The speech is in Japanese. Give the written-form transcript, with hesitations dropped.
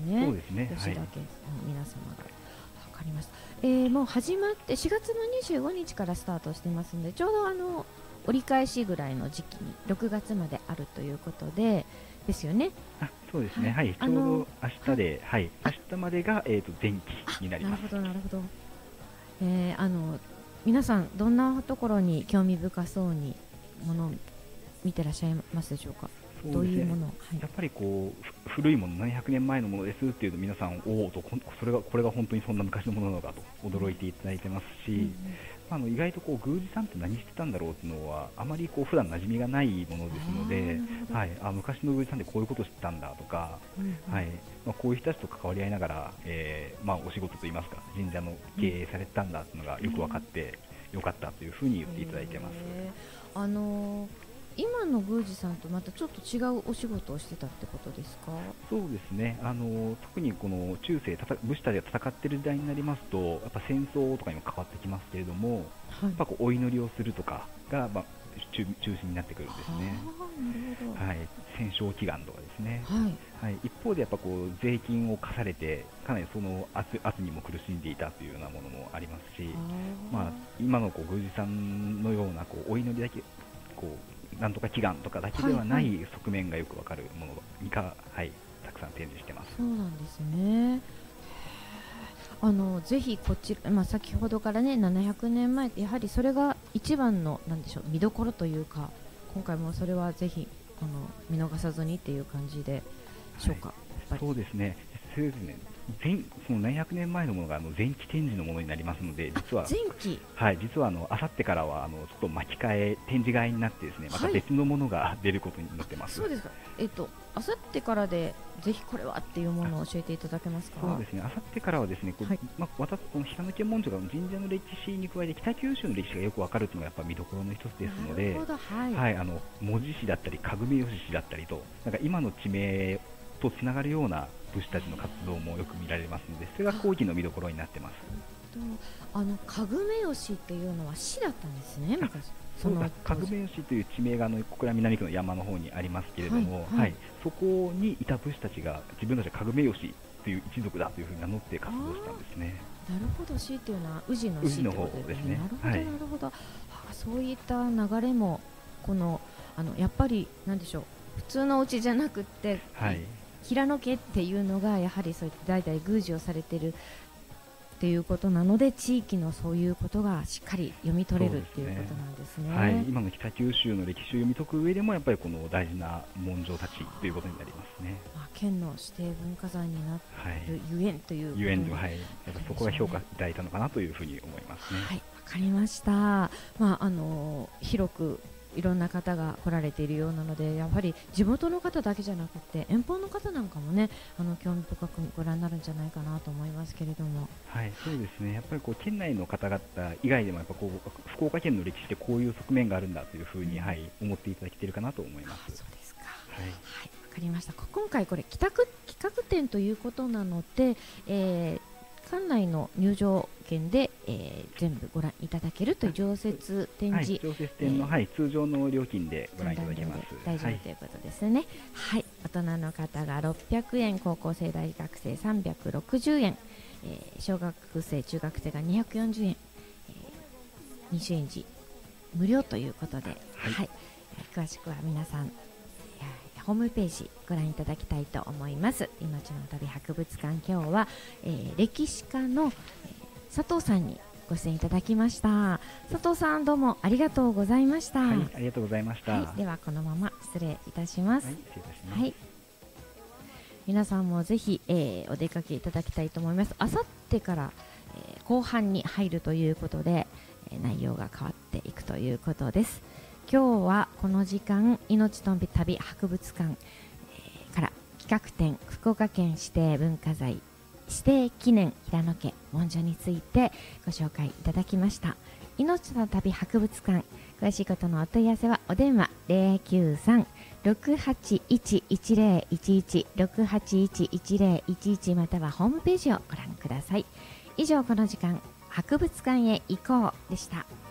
ね。 そうですね。 吉田家の皆様が。わかりました。もう始まって4月の25日からスタートしてますので、ちょうど折り返しぐらいの時期に6月まであるということでですよね。 そうですね。はい。ちょうど明日で、はい。明日までが前期になります。 なるほどなるほど。皆さんどんなところに興味深そうにものを見てらっしゃいますでしょうか。どういうもの、 やっぱりこう古いもの700年前のものですっていうと皆さんおおとこれが本当にそんな昔のものなのかと驚いていただいてますし、意外とこう宮司さんって何してたんだろうっていうのはあまりこう普段馴染みがないものですので、はい、昔の宮司さんってこういうことをしてたんだとか、はい、こういう人たちと関わり合いながら、お仕事といいますか神社の経営されてたんだっていうのがよく分かってよかったというふうに言っていただいてます。 今の宮司さんとまたちょっと違うお仕事をしてたってことですか。 そうですね。特にこの中世武士たちが戦っている時代になりますとやっぱ戦争とかにも関わってきますけれども、やっぱこうお祈りをするとかが、中心になってくるんですね。はい、戦勝祈願とかですね。はい、一方でやっぱこう税金を課されてかなりその圧にも苦しんでいたというようなものもありますし、今のこう宮司さんのようなこうお祈りだけこうなんとか祈願とかだけではない側面がよくわかるものが、たくさん展示してます。 そうなんですね。ぜひこちら、先ほどからね700年前やはりそれが一番のなんでしょう見どころというか、今回もそれはぜひ見逃さずにっていう感じでしょうか。 そうですね。その700年前のものが前期展示のものになりますので、実は実はあさってからはちょっと巻き替え展示替えになってですね、また別のものが出ることになってます。 そうですか。あさってからでぜひこれはっていうものを教えていただけますか。 そうですね。あさってからはですね、私この平野家文書が神社の歴史に加えて北九州の歴史がよくわかるというのがやっぱ見どころの一つですので、門司市だったりかぐめ吉市だったりとなんか今の地名とつながるような武士たちの活動もよく見られますので、それが後期の見どころになってます。 かぐめ吉っていうのは市だったんですね、昔。 かぐめ吉という地名が小倉南区の山の方にありますけれども、そこにいた武士たちが自分たちはかぐめ吉という一族だというふうに名乗って活動したんですね。 なるほど。市っていうのは宇治の市ってことですね。なるほどなるほど。そういった流れもやっぱりなんでしょう、普通のお家じゃなくって、平野家っていうのがやはりそういった代々宮司をされているっていうことなので、地域のそういうことがしっかり読み取れるっていうことなんですね。 今の北九州の歴史を読み解く上でもやっぱりこの大事な文書たちということになりますね。 県の指定文化財になるゆえんということで、 やっぱそこが評価いただいたのかなというふうに思いますね。 わかりました。広くいろんな方が来られているようなので、やはり地元の方だけじゃなくて遠方の方なんかもね興味深くご覧になるんじゃないかなと思いますけれども。 そうですね。やっぱりこう県内の方々以外でもやっぱこう福岡県の歴史でこういう側面があるんだというふうに、思っていただけているかなと思います。 そうですか。わかりました。今回これ企画展ということなので、館内の入場券で、全部ご覧いただけるという常設展示、 常設展の、通常の料金でご覧いただけます。 大丈夫ということですね。大人の方が600円、高校生大学生360円、小学生中学生が240円、入園時無料ということで、詳しくは皆さんホームページご覧いただきたいと思います。命の旅博物館、今日は、歴史家の、佐藤さんにご出演いただきました。佐藤さん、どうもありがとうございました。 ありがとうございました。 ではこのまま失礼いたします。皆さんもぜひ、お出かけいただきたいと思います。あさってから、後半に入るということで、内容が変わっていくということです。今日はこの時間、命の旅博物館、から企画展福岡県指定文化財指定記念平野家文書についてご紹介いただきました。命の旅博物館、詳しいことのお問い合わせはお電話 093-681-1011 681-1011 またはホームページをご覧ください。以上、この時間博物館へ行こうでした。